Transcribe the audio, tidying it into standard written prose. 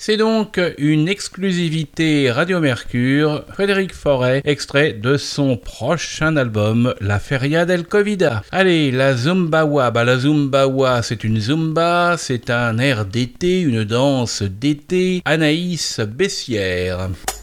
C'est donc une exclusivité Radio Mercure, Frédéric Forêt, extrait de son prochain album, La Feria del Covida. Allez, la Zumbawa. La Zumbawa, c'est une Zumba, c'est un air d'été, une danse d'été. Anaïs Bessières.